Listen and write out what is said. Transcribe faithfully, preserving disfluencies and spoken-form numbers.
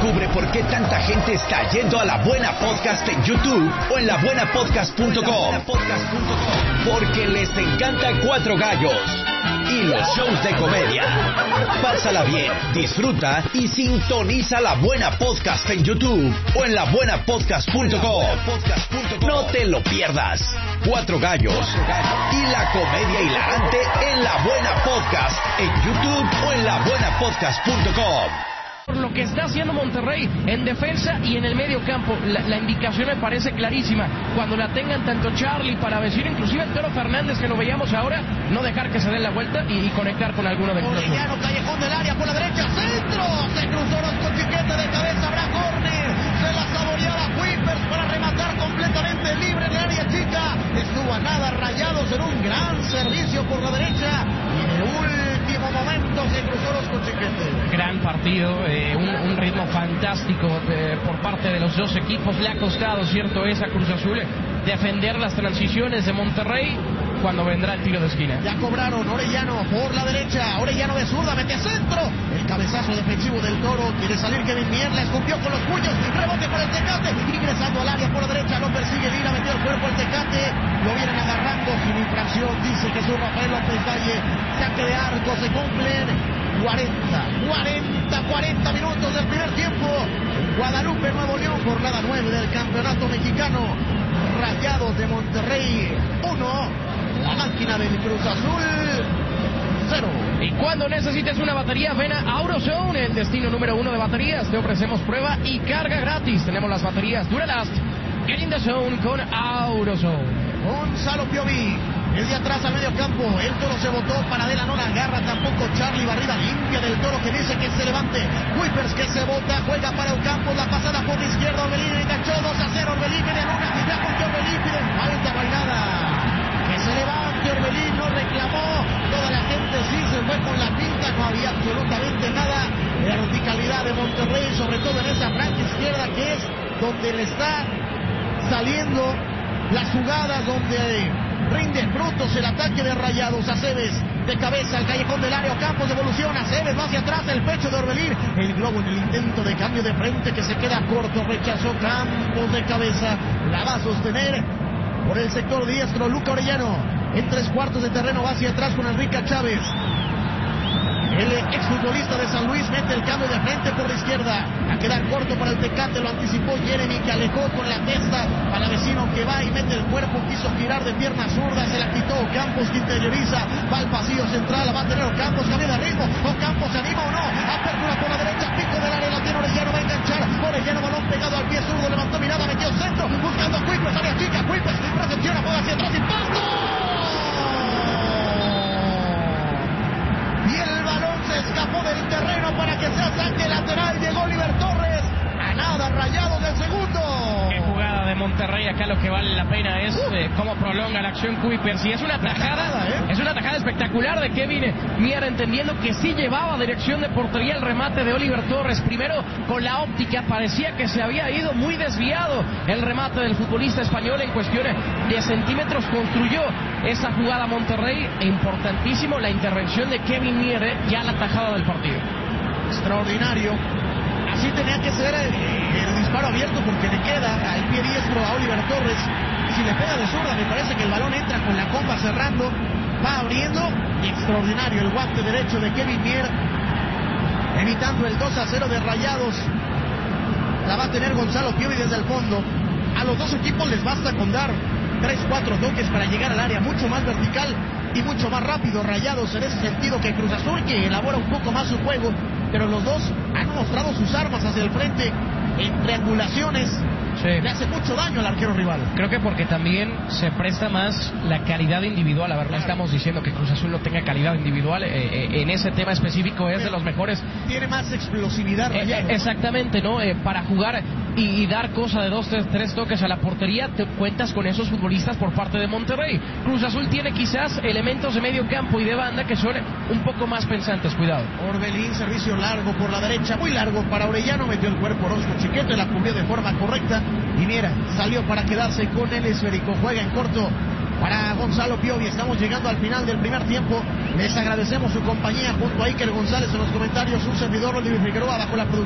Descubre por qué tanta gente está yendo a La Buena Podcast en YouTube o en la buena podcast punto com. Porque les encanta Cuatro Gallos y los shows de comedia. Pásala bien, disfruta y sintoniza La Buena Podcast en YouTube o en la buena podcast punto com. No te lo pierdas. Cuatro Gallos y la comedia hilarante en La Buena Podcast en YouTube o en la buena podcast punto com. Por lo que está haciendo Monterrey en defensa y en el medio campo, la, la indicación me parece clarísima. Cuando la tengan tanto Charlie para decir, inclusive el Toro Fernández que lo veíamos ahora, no dejar que se den la vuelta y, y conectar con alguno de ellos. Orellano, callejón del área por la derecha, centro, se cruzó con Chiquete de cabeza, habrá córner, se la saboreaba Kuipers para rematar completamente libre en el área chica. Estuvo a nada, Rayados en un gran servicio por la derecha y en el último momento se cruzó con Chiquete. Gran partido. Eh, un, un ritmo fantástico eh, por parte de los dos equipos. Le ha costado, cierto es, a Cruz Azul defender las transiciones de Monterrey cuando vendrá el tiro de esquina. Ya cobraron, Orellano por la derecha, Orellano de zurda, mete centro, el cabezazo defensivo del Toro, quiere salir Kevin Mier, la escupió con los puños, rebote por el Tecate, ingresando al área por la derecha, lo persigue Lira, metió el cuerpo el Tecate, lo vienen agarrando sin infracción, dice Jesús Rafael López Valle, saque de arco, se cumplen cuarenta, cuarenta, cuarenta minutos del primer tiempo. Guadalupe, Nuevo León, jornada nueve del campeonato mexicano. Rayados de Monterrey, uno. La máquina del Cruz Azul, cero. Y cuando necesites una batería, ven a AutoZone, el destino número uno de baterías. Te ofrecemos prueba y carga gratis. Tenemos las baterías Duralast. Get in the zone con AutoZone. Gonzalo Piovi, el de atrás al medio campo, el Toro se botó, Paradela no la agarra tampoco, Charlie, barrida limpia del Toro que dice que se levante, Kuipers que se bota, juega para el campo, la pasada por la izquierda, Orbelín enganchó dos a cero, Orbelín viene a una, ya con que Orbelín pide falta, no hay nada, que se levante Orbelín, no reclamó, toda la gente sí se fue con la pinta, no había absolutamente nada, verticalidad de Monterrey, sobre todo en esa franja izquierda que es donde le está saliendo las jugadas, donde rinde frutos el ataque de Rayados. Aceves de cabeza al callejón del área, Campos devolución, Aceves va hacia atrás, el pecho de Orbelín, el globo en el intento de cambio de frente que se queda corto, rechazó Campos de cabeza, la va a sostener por el sector diestro Luca Orellano, en tres cuartos de terreno va hacia atrás con Enrique Chávez. El exfutbolista de San Luis mete el cambio de frente por la izquierda. A quedar corto para el Tecate, lo anticipó Jeremy, que alejó con la testa para vecino que va y mete el cuerpo, quiso girar de pierna zurda, se la quitó Campos, que interioriza, va al pasillo central, la va a tener Campos, cambia de ritmo, o Campos se anima o no, apertura por la derecha, pico del área, la tiene Orellano, va a enganchar, Orellano, balón pegado al pie zurdo, levantó mirada, metió centro, buscando a Kuipers, área chica, Kuipers, recepciona, juega hacia atrás, impacto. Y el balón se escapó del terreno para que sea saque lateral. Llegó Oliver Torres. A nada, Rayados del segundo. Qué jugada de Monterrey. Acá lo que vale la pena es uh. eh, cómo prolonga la acción Kuipers. Y es una tajada, ¿eh? Es una tajada espectacular de Kevin Mier, entendiendo que sí llevaba dirección de portería el remate de Oliver Torres. Primero con la óptica, parecía que se había ido muy desviado el remate del futbolista español. En cuestiones de centímetros construyó esa jugada Monterrey. E importantísimo la intervención de Kevin Mier, eh, ya la tajada del partido. Extraordinario. Así tenía que ser el, el disparo abierto, porque le queda al pie diestro a Oliver Torres. Si le pega de zurda, me parece que el balón entra con la comba cerrando, va abriendo. Extraordinario el guante derecho de Kevin Mier, evitando el dos a cero de Rayados. La va a tener Gonzalo Piovi desde el fondo. A los dos equipos les basta con dar tres cuatro toques para llegar al área, mucho más vertical y mucho más rápido Rayados en ese sentido que Cruz Azul, que elabora un poco más su juego, pero los dos han mostrado sus armas hacia el frente en triangulaciones. Sí. Le hace mucho daño al arquero rival. Creo que porque también se presta más la calidad individual. A ver, no estamos diciendo que Cruz Azul no tenga calidad individual, eh, eh, en ese tema específico es de los mejores. Tiene más explosividad eh, eh, exactamente, ¿no? Eh, para jugar y, y dar cosa de dos, tres, tres toques a la portería, te cuentas con esos futbolistas por parte de Monterrey. Cruz Azul tiene quizás elementos de medio campo y de banda que son un poco más pensantes, cuidado. Orbelín, servicio largo por la derecha, muy largo para Orellano, metió el cuerpo Orozco Chiquete, la cubrió de forma correcta. Y mira, salió para quedarse con el esférico. Juega en corto para Gonzalo Piovi. Estamos llegando al final del primer tiempo. Les agradecemos su compañía junto a Iker González en los comentarios. Un servidor, Oliver Figueroa, bajo la producción.